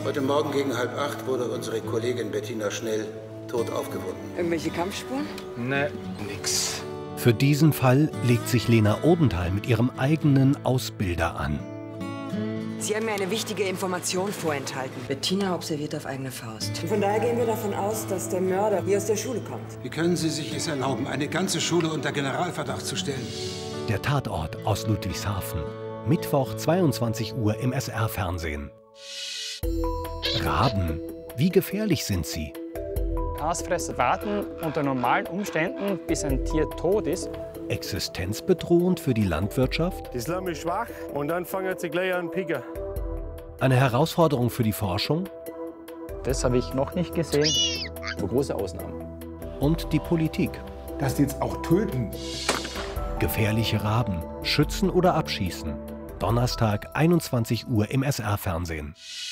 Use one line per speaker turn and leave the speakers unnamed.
Heute Morgen gegen 7:30 wurde unsere Kollegin Bettina Schnell tot aufgefunden.
Irgendwelche Kampfspuren?
Ne, nix.
Für diesen Fall legt sich Lena Odenthal mit ihrem eigenen Ausbilder an.
Sie haben mir eine wichtige Information vorenthalten. Bettina observiert auf eigene Faust. Von daher gehen wir davon aus, dass der Mörder hier aus der Schule kommt.
Wie können Sie sich es erlauben, eine ganze Schule unter Generalverdacht zu stellen?
Der Tatort aus Ludwigshafen. Mittwoch 22 Uhr im SR-Fernsehen. Raben. Wie gefährlich sind sie?
Aasfresser warten unter normalen Umständen, bis ein Tier tot ist.
Existenzbedrohend für die Landwirtschaft?
Die Slamm ist schwach und dann fangen sie gleich an picken.
Eine Herausforderung für die Forschung?
Das habe ich noch nicht gesehen. Nur große Ausnahmen.
Und die Politik?
Dass die jetzt auch töten.
Gefährliche Raben. Schützen oder abschießen? Donnerstag, 21 Uhr im SR-Fernsehen.